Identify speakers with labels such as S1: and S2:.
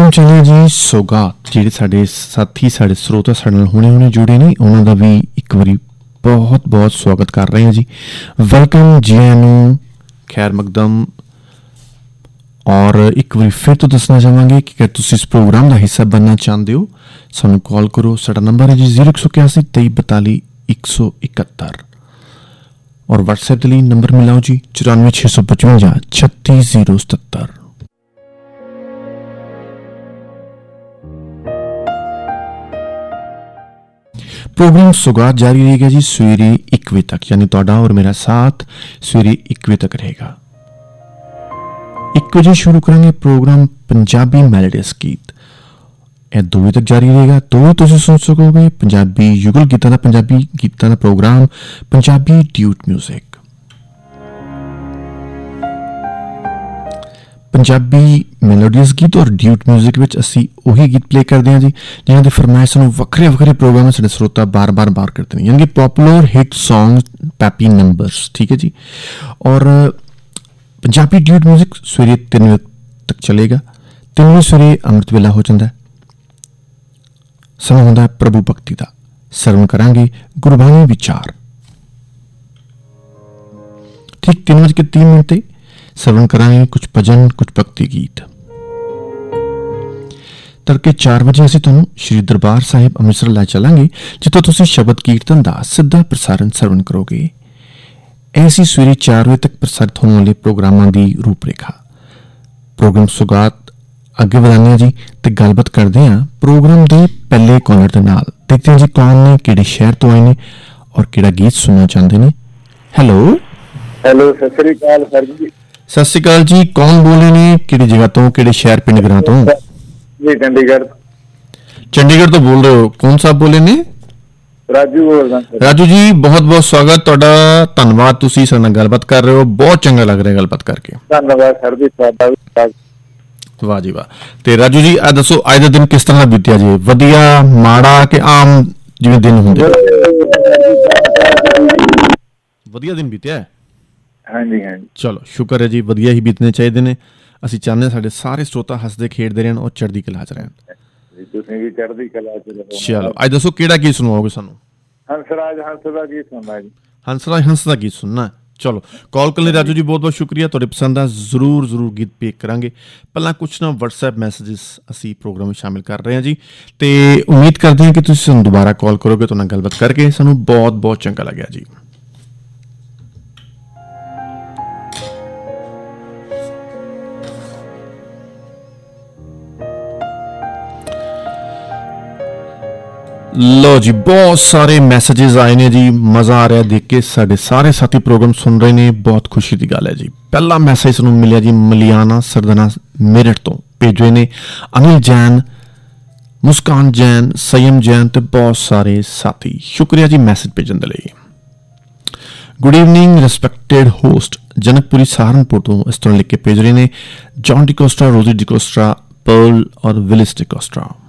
S1: Programme चलिए जी सौगात ਜਿਹੜੇ ਸਾਡੇ ਸਾਥੀ ਸਾਡੇ ਸਰੋਤਾ ਸਾਡੇ ਨਾਲ ਹੁਣੇ ਜੁੜੇ ਨੇ ਉਹਨਾਂ ਦਾ ਵੀ ਇੱਕ ਵਾਰੀ ਬਹੁਤ ਬਹੁਤ ਸਵਾਗਤ ਕਰ ਰਹੇ ਹਾਂ ਜੀ ਵੈਲਕਮ ਜੀ ਆਇਆਂ ਨੂੰ ਖੈਰ ਮਕਦਮ ਔਰ ਇੱਕ ਵਾਰੀ ਫਿਰ ਤੋਂ ਦੱਸਣਾ ਚਾਹਾਂਗੇ ਕਿ ਤੁਸੀਂ ਇਸ ਪ੍ਰੋਗਰਾਮ ਦਾ ਹਿੱਸਾ ਬਣਨਾ ਚਾਹੁੰਦੇ ਹੋ ਸਾਨੂੰ ਕਾਲ ਕਰੋ ਸਾਡਾ ਨੰਬਰ ਹੈ ਜੀ 0181 2342 171 और व्हाट्सएप के लिए नंबर मिलाओ जी 94 655 36077। प्रोग्राम सौगात जारी रहेगा जी सवेरे 1 बजे तक यानी तुहाडा और मेरा साथ सवेरे 1 बजे तक रहेगा। 1 बजे शुरू करेंगे प्रोग्राम पंजाबी मैलोडियस गीत ਇਹ 2 ਵਜੇ ਤੱਕ ਜਾਰੀ ਰਹੇਗਾ। 2 ਵਜੇ ਤੁਸੀਂ ਸੁਣ ਸਕੋਗੇ ਪੰਜਾਬੀ ਯੁਗਲ ਗੀਤਾਂ ਦਾ ਪੰਜਾਬੀ ਗੀਤਾਂ ਦਾ programme Punjabi duet music. Punjabi melodious ਗੀਤ ਔਰ ਡਿਊਟ ਮਿਊਜ਼ਿਕ ਵਿੱਚ ਅਸੀਂ ਉਹੀ ਗੀਤ ਪਲੇ ਕਰਦੇ ਹਾਂ ਜੀ ਜਿਨ੍ਹਾਂ ਦੀ ਫਰਮਾਇਸ਼ ਨੂੰ ਵੱਖਰੇ ਵੱਖਰੇ ਪ੍ਰੋਗਰਾਮ ਸਾਡੇ ਸਰੋਤਾ ਬਾਰ-ਬਾਰ ਕਰਦੇ ਨੇ ਯਾਨੀ ਕਿ popular hit song peppy numbers ਠੀਕ ਹੈ ਜੀ। ਔਰ ਪੰਜਾਬੀ ਡਿਊਟ ਮਿਊਜ਼ਿਕ ਸਵੇਰੇ 3 ਵਜੇ ਤੱਕ ਚੱਲੇਗਾ। 3 ਵਜੇ ਸਵੇਰੇ ਅੰਮ੍ਰਿਤ ਵੇਲਾ ਹੋ ਜਾਂਦਾ ਸਮਾਂ ਹੁੰਦਾ ਪ੍ਰਭੂ ਭਗਤੀ ਦਾ ਸਰਵਣ ਕਰਾਂਗੇ ਗੁਰਬਾਣੀ ਵਿਚਾਰ ਠੀਕ 3:03 ਤੇ ਸਰਵਣ ਕਰਾਂਗੇ ਕੁਝ ਭਜਨ ਕੁਝ ਭਗਤੀ ਗੀਤ। ਤੜਕੇ 4 ਵਜੇ ਅਸੀਂ ਤੁਹਾਨੂੰ ਸ਼੍ਰੀ ਦਰਬਾਰ ਸਾਹਿਬ ਅੰਮ੍ਰਿਤਸਰ ਲੈ ਚੱਲਾਂਗੇ ਜਿੱਥੋਂ ਤੁਸੀਂ ਸ਼ਬਦ ਕੀਰਤਨ ਦਾ ਸਿੱਧਾ ਪ੍ਰਸਾਰਣ ਸਰਵਣ ਕਰੋਗੇ। ਐਸੀ ਸਵੇਰੇ 4 ਵਜੇ ਤੱਕ ਪ੍ਰਸਾਰਿਤ ਹੋਣ ਵਾਲੇ ਪ੍ਰੋਗਰਾਮਾਂ ਦੀ ਰੂਪਰੇਖਾ ਪ੍ਰੋਗਰਾਮ ਸੁਗਾਤ ਅੱਗੇ ਵਧਾਉਂਦੇ ਹਾਂ ਜੀ ਤੇ ਗੱਲਬਾਤ ਕਰਦੇ ਹਾਂ ਪ੍ਰੋਗਰਾਮ ਦੇ ਪਹਿਲੇ ਕਾਲਰ ਦੇ ਨਾਲ। ਦੇਖਦੇ ਹਾਂ ਜੀ ਕੌਣ ਨੇ ਕਿਹੜੇ ਸ਼ਹਿਰ ਤੋਂ ਆਏ ਨੇ ਔਰ ਕਿਹੜਾ ਗੀਤ ਸੁਣਨਾ ਚਾਹੁੰਦੇ ਨੇ। ਹੈਲੋ
S2: ਸਤਿ ਸ੍ਰੀ ਅਕਾਲ ਸਰ ਜੀ।
S1: ਸਤਿ ਸ੍ਰੀ ਅਕਾਲ ਜੀ ਕੌਣ ਬੋਲ ਰਹੇ ਨੇ ਕਿਹੜੀ ਜਗ੍ਹਾ ਤੋਂ ਕਿਹੜੇ ਸ਼ਹਿਰ ਪਿੰਡ ਗਰਾਂ ਤੋਂ?
S2: ਜੀ
S1: ਚੰਡੀਗੜ੍ਹ ਤੋਂ ਬੋਲ ਰਹੇ ਹੋ ਕੌਣ ਸਾਹਿਬ ਬੋਲੇ ਨੇ?
S2: ਰਾਜੂ ਬੋਲਦਾ।
S1: ਰਾਜੂ ਜੀ ਬਹੁਤ ਬਹੁਤ ਸਵਾਗਤ ਤੁਹਾਡਾ ਧੰਨਵਾਦ ਤੁਸੀਂ ਸਾਡੇ ਨਾਲ ਗੱਲਬਾਤ ਕਰ ਰਹੇ ਹੋ ਬਹੁਤ ਚੰਗਾ ਲੱਗ ਰਿਹਾ ਗੱਲਬਾਤ ਕਰਕੇ।
S2: ਧੰਨਵਾਦ ਸਰ ਜੀ ਤੁਹਾਡਾ।
S1: ਵਾਹ ਜੀ ਵਾਹ। ਤੇ ਰਾਜੂ ਜੀ ਆ ਦੱਸੋ ਅੱਜ ਦਾ ਦਿਨ ਕਿਸ ਤਰ੍ਹਾਂ ਦਾ ਬੀਤਿਆ ਜੀ ਵਧੀਆ ਮਾੜਾ ਕਿ ਆਮ ਜਿਵੇਂ ਦਿਨ ਹੁੰਦੇ? ਵਧੀਆ ਦਿਨ ਬੀਤਿਆ।
S2: ਹਾਂਜੀ ਹਾਂਜੀ
S1: ਚਲੋ ਸ਼ੁਕਰ ਹੈ ਜੀ ਵਧੀਆ ਹੀ ਬੀਤਣੇ ਚਾਹੀਦੇ ਨੇ। ਅਸੀਂ ਚਾਹੁੰਦੇ ਹਾਂ ਸਾਡੇ ਸਾਰੇ ਸਰੋਤਾ ਹੱਸਦੇ ਖੇਡਦੇ ਰਹਿਣ ਔਰ ਚੜ੍ਹਦੀ ਕਲਾ 'ਚ ਰਹਿਣ।
S2: ਤੁਸੀਂ ਵੀ ਚੜ੍ਹਦੀ ਕਲਾ 'ਚ ਰਹੋ।
S1: ਚਲੋ ਅੱਜ ਦੱਸੋ ਕਿਹੜਾ ਗੀਤ ਸੁਣਾਓਗੇ ਸਾਨੂੰ?
S2: ਹੰਸਰਾਜ ਹੰਸ ਦਾ ਗੀਤ ਸੁਣਨਾ ਜੀ।
S1: ਹੰਸਰਾਜ ਹੰਸ ਦਾ ਗੀਤ ਸੁਣਨਾ। ਚਲੋ ਕਾਲ ਕਰਨ ਲਈ ਰਾਜੂ ਜੀ ਬਹੁਤ ਬਹੁਤ ਸ਼ੁਕਰੀਆ ਤੁਹਾਡੇ ਪਸੰਦ ਦਾ ਜ਼ਰੂਰ ਗੀਤ ਪੇਕ ਕਰਾਂਗੇ। ਪਹਿਲਾਂ ਕੁਛ ਨਾ ਵਟਸਐਪ ਮੈਸੇਜਿਸ ਅਸੀਂ ਪ੍ਰੋਗਰਾਮ ਵਿੱਚ ਸ਼ਾਮਿਲ ਕਰ ਰਹੇ ਹਾਂ ਜੀ ਤੇ ਉਮੀਦ ਕਰਦੇ ਹਾਂ ਕਿ ਤੁਸੀਂ ਸਾਨੂੰ ਦੁਬਾਰਾ ਕਾਲ ਕਰੋਗੇ ਤੁਹਾਡੇ ਨਾਲ ਗੱਲਬਾਤ ਕਰਕੇ ਸਾਨੂੰ ਬਹੁਤ ਬਹੁਤ ਚੰਗਾ ਲੱਗਿਆ ਜੀ। ਲੋ ਜੀ ਬਹੁਤ ਸਾਰੇ ਮੈਸੇजेस ਆਏ ਨੇ ਜੀ ਮਜ਼ਾ ਆ ਰਿਹਾ ਦੇਖ ਕੇ ਸਾਡੇ ਸਾਰੇ ਸਾਥੀ ਪ੍ਰੋਗਰਾਮ ਸੁਣ ਰਹੇ ਨੇ ਬਹੁਤ ਖੁਸ਼ੀ ਦੀ ਗੱਲ ਹੈ ਜੀ। ਪਹਿਲਾ ਮੈਸੇਜ ਸਾਨੂੰ ਮਿਲਿਆ ਜੀ ਮਲਿਆਣਾ ਸਰਦਨਾ ਮੇਰਠ ਤੋਂ ਭੇਜੇ ਨੇ ਅਨਿਲ ਜੈਨ ਮੁਸਕਾਨ ਜੈਨ ਸੰਯਮ ਜੈਨ ਤੇ ਬਹੁਤ ਸਾਰੇ ਸਾਥੀ ਸ਼ੁਕਰੀਆ ਜੀ ਮੈਸੇਜ ਭੇਜਣ ਦੇ ਲਈ। Good evening respected host Janakpuri Saharanpur ਤੋਂ ਇਸ ਤਰ੍ਹਾਂ ਲਿਖ ਕੇ ਭੇਜ ਰਹੇ ਨੇ ਜੌਨ ਡਿਕੋਸਟਰਾ ਰੋਜ਼ੀ ਡਿਕੋਸਟਰਾ ਪਰਲ ਔਰ ਵਿਲਿਸ ਡਿਕੋਸਟਰਾ।